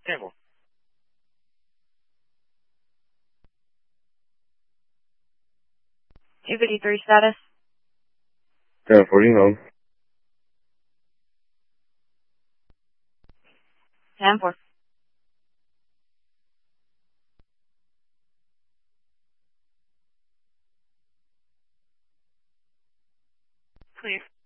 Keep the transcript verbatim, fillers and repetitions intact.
Campbell. two fifty-three status. ten forty home. ten four. Clear.